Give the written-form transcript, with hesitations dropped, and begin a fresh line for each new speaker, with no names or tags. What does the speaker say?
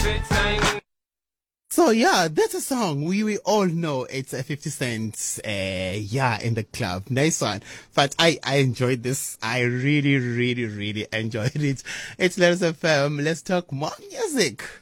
So yeah, that's a song we all know. It's a 50 Cent, in the club. Nice one. But I enjoyed this. I really, really, really enjoyed it. It's Letters FM. Let's talk more music.